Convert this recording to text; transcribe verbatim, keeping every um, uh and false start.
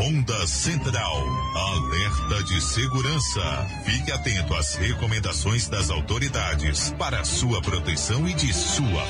Honda Central, alerta de segurança. Fique atento às recomendações das autoridades para sua proteção e de sua